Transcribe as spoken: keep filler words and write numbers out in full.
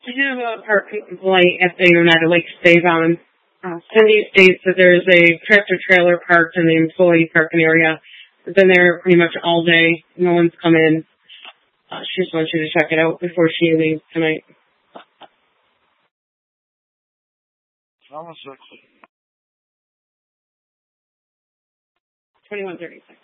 I have a parking light at the United Lake State on. Uh, Cindy states that there's a tractor trailer parked in the employee parking area. I've been there pretty much all day. No one's come in. Uh, she just wants you to check it out before she leaves tonight. twenty-one thirty-six.